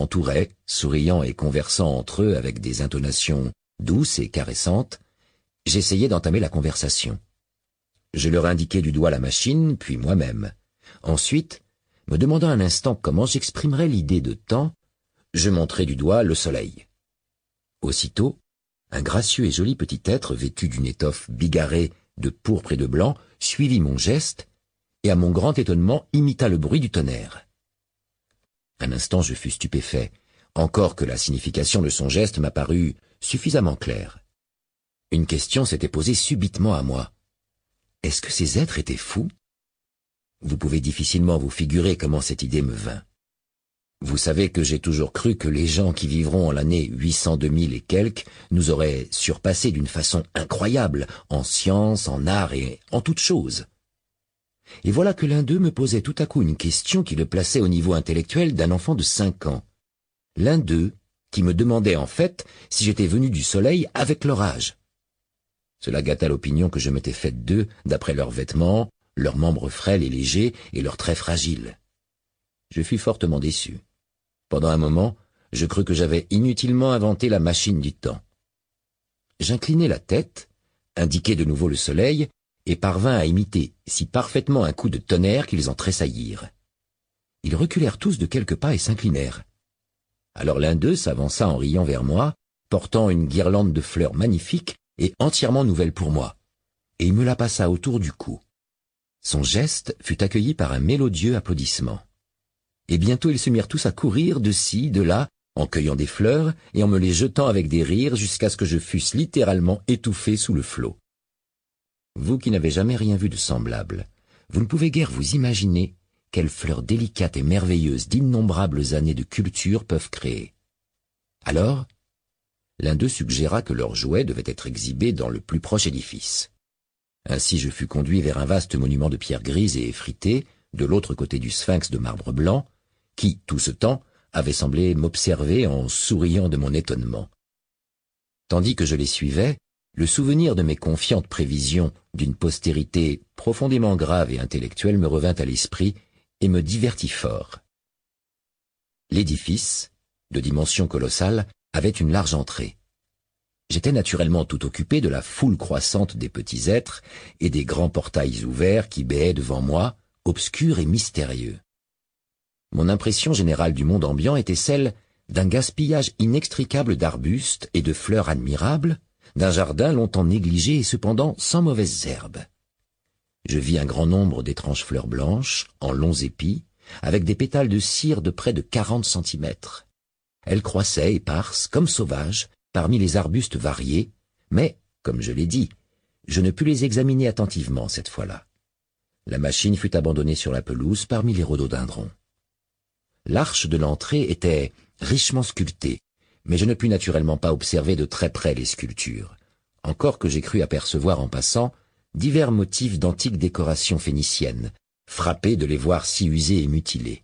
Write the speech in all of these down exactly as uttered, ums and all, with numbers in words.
entouraient, souriant et conversant entre eux avec des intonations douces et caressantes, j'essayais d'entamer la conversation. Je leur indiquais du doigt la machine, puis moi-même. Ensuite, me demandant un instant comment j'exprimerais l'idée de temps, je montrais du doigt le soleil. Aussitôt, un gracieux et joli petit être vêtu d'une étoffe bigarrée de pourpre et de blanc suivit mon geste et, à mon grand étonnement, imita le bruit du tonnerre. Un instant, je fus stupéfait, encore que la signification de son geste m'apparut suffisamment claire. Une question s'était posée subitement à moi. Est-ce que ces êtres étaient fous? Vous pouvez difficilement vous figurer comment cette idée me vint. Vous savez que j'ai toujours cru que les gens qui vivront en l'année huit cent deux mille et quelques nous auraient surpassés d'une façon incroyable, en sciences, en arts et en toutes choses. Et voilà que l'un d'eux me posait tout à coup une question qui le plaçait au niveau intellectuel d'un enfant de cinq ans. L'un d'eux qui me demandait en fait si j'étais venu du soleil avec leur âge. Cela gâta l'opinion que je m'étais faite d'eux d'après leurs vêtements, leurs membres frêles et légers et leurs traits fragiles. Je fus fortement déçu. Pendant un moment, je crus que j'avais inutilement inventé la machine du temps. J'inclinai la tête, indiquai de nouveau le soleil, et parvins à imiter si parfaitement un coup de tonnerre qu'ils en tressaillirent. Ils reculèrent tous de quelques pas et s'inclinèrent. Alors l'un d'eux s'avança en riant vers moi, portant une guirlande de fleurs magnifiques et entièrement nouvelle pour moi, et il me la passa autour du cou. Son geste fut accueilli par un mélodieux applaudissement. Et bientôt ils se mirent tous à courir de ci, de là, en cueillant des fleurs et en me les jetant avec des rires jusqu'à ce que je fusse littéralement étouffé sous le flot. Vous qui n'avez jamais rien vu de semblable, vous ne pouvez guère vous imaginer quelles fleurs délicates et merveilleuses d'innombrables années de culture peuvent créer. Alors, l'un d'eux suggéra que leurs jouets devaient être exhibés dans le plus proche édifice. Ainsi je fus conduit vers un vaste monument de pierre grise et effritée, de l'autre côté du sphinx de marbre blanc, qui, tout ce temps, avait semblé m'observer en souriant de mon étonnement. Tandis que je les suivais, le souvenir de mes confiantes prévisions d'une postérité profondément grave et intellectuelle me revint à l'esprit et me divertit fort. L'édifice, de dimension colossale, avait une large entrée. J'étais naturellement tout occupé de la foule croissante des petits êtres et des grands portails ouverts qui béaient devant moi, obscurs et mystérieux. Mon impression générale du monde ambiant était celle d'un gaspillage inextricable d'arbustes et de fleurs admirables, d'un jardin longtemps négligé et cependant sans mauvaises herbes. Je vis un grand nombre d'étranges fleurs blanches, en longs épis, avec des pétales de cire de près de quarante centimètres. Elles croissaient éparses, comme sauvages, parmi les arbustes variés, mais, comme je l'ai dit, je ne pus les examiner attentivement cette fois-là. La machine fut abandonnée sur la pelouse parmi les rhododendrons. L'arche de l'entrée était richement sculptée, mais je ne pus naturellement pas observer de très près les sculptures, encore que j'ai cru apercevoir en passant divers motifs d'antiques décorations phéniciennes, frappé de les voir si usés et mutilés.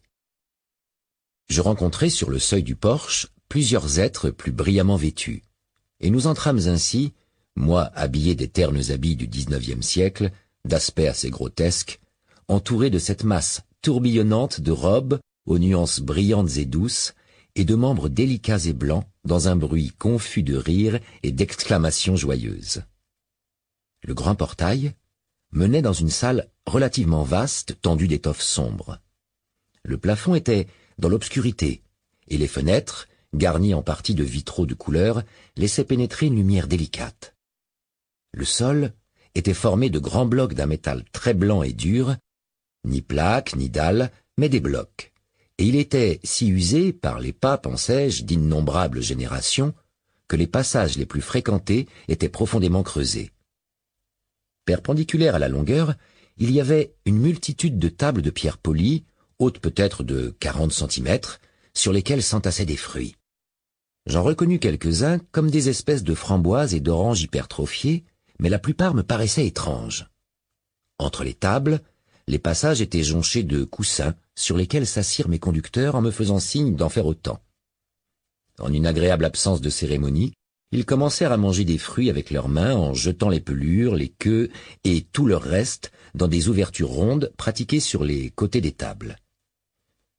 Je rencontrai sur le seuil du porche plusieurs êtres plus brillamment vêtus, et nous entrâmes ainsi, moi habillé des ternes habits du dix-neuvième siècle, d'aspect assez grotesque, entouré de cette masse tourbillonnante de robes aux nuances brillantes et douces, et de membres délicats et blancs dans un bruit confus de rires et d'exclamations joyeuses. Le grand portail menait dans une salle relativement vaste, tendue d'étoffes sombres. Le plafond était dans l'obscurité, et les fenêtres, garnies en partie de vitraux de couleur, laissaient pénétrer une lumière délicate. Le sol était formé de grands blocs d'un métal très blanc et dur, ni plaques, ni dalles, mais des blocs, et il était si usé par les pas, pensais-je, d'innombrables générations, que les passages les plus fréquentés étaient profondément creusés. Perpendiculaires à la longueur, il y avait une multitude de tables de pierre polie, hautes peut-être de quarante centimètres, sur lesquelles s'entassaient des fruits. J'en reconnus quelques-uns comme des espèces de framboises et d'oranges hypertrophiées, mais la plupart me paraissaient étranges. Entre les tables, les passages étaient jonchés de coussins sur lesquels s'assirent mes conducteurs en me faisant signe d'en faire autant. En une agréable absence de cérémonie, ils commencèrent à manger des fruits avec leurs mains en jetant les pelures, les queues et tout leur reste dans des ouvertures rondes pratiquées sur les côtés des tables.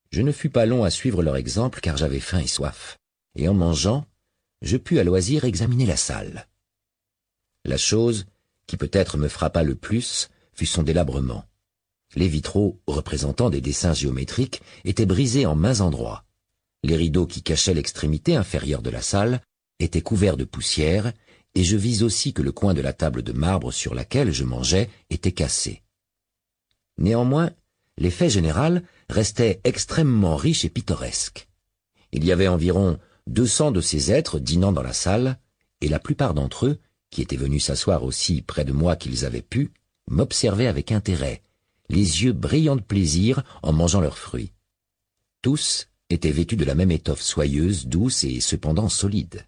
Je ne fus pas long à suivre leur exemple car j'avais faim et soif, et en mangeant, je pus à loisir examiner la salle. La chose qui peut-être me frappa le plus fut son délabrement. Les vitraux, représentant des dessins géométriques, étaient brisés en maints endroits. Les rideaux qui cachaient l'extrémité inférieure de la salle étaient couverts de poussière, et je vis aussi que le coin de la table de marbre sur laquelle je mangeais était cassé. Néanmoins, l'effet général restait extrêmement riche et pittoresque. Il y avait environ deux cents de ces êtres dînant dans la salle, et la plupart d'entre eux, qui étaient venus s'asseoir aussi près de moi qu'ils avaient pu, m'observaient avec intérêt, les yeux brillants de plaisir en mangeant leurs fruits. Tous étaient vêtus de la même étoffe soyeuse, douce et cependant solide.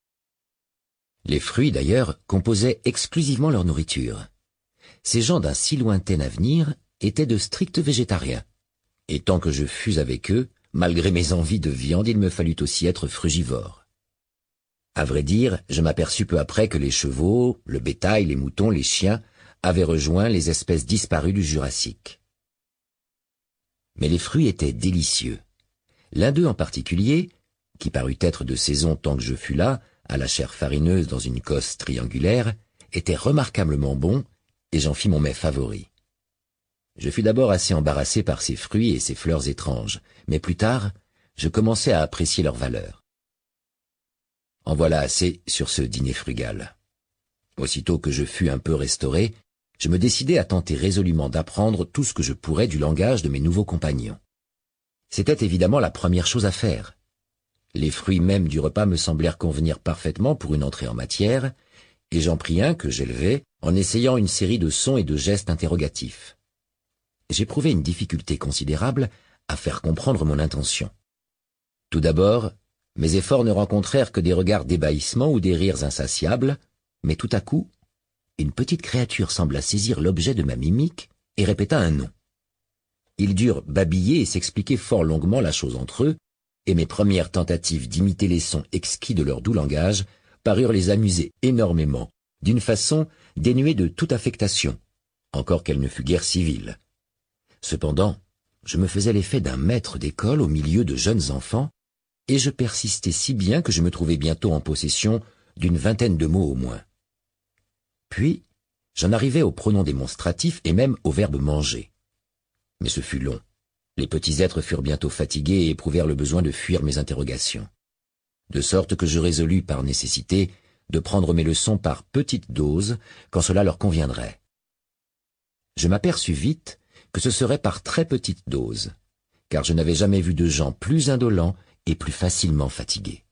Les fruits, d'ailleurs, composaient exclusivement leur nourriture. Ces gens d'un si lointain avenir étaient de stricts végétariens. Et tant que je fus avec eux, malgré mes envies de viande, il me fallut aussi être frugivore. À vrai dire, je m'aperçus peu après que les chevaux, le bétail, les moutons, les chiens avaient rejoint les espèces disparues du Jurassique. Mais les fruits étaient délicieux. L'un d'eux en particulier, qui parut être de saison tant que je fus là, à la chair farineuse dans une cosse triangulaire, était remarquablement bon, et j'en fis mon mets favori. Je fus d'abord assez embarrassé par ces fruits et ces fleurs étranges, mais plus tard, je commençai à apprécier leur valeur. En voilà assez sur ce dîner frugal. Aussitôt que je fus un peu restauré, je me décidai à tenter résolument d'apprendre tout ce que je pourrais du langage de mes nouveaux compagnons. C'était évidemment la première chose à faire. Les fruits même du repas me semblèrent convenir parfaitement pour une entrée en matière, et j'en pris un que j'élevai en essayant une série de sons et de gestes interrogatifs. J'éprouvai une difficulté considérable à faire comprendre mon intention. Tout d'abord, mes efforts ne rencontrèrent que des regards d'ébahissement ou des rires insatiables, mais tout à coup, une petite créature sembla saisir l'objet de ma mimique et répéta un nom. Ils durent babiller et s'expliquer fort longuement la chose entre eux, et mes premières tentatives d'imiter les sons exquis de leur doux langage parurent les amuser énormément, d'une façon dénuée de toute affectation, encore qu'elle ne fût guère civile. Cependant, je me faisais l'effet d'un maître d'école au milieu de jeunes enfants, et je persistais si bien que je me trouvai bientôt en possession d'une vingtaine de mots au moins. Puis, j'en arrivai au pronom démonstratif et même au verbe manger. Mais ce fut long. Les petits êtres furent bientôt fatigués et éprouvèrent le besoin de fuir mes interrogations. De sorte que je résolus par nécessité de prendre mes leçons par petites doses quand cela leur conviendrait. Je m'aperçus vite que ce serait par très petites doses, car je n'avais jamais vu de gens plus indolents et plus facilement fatigués.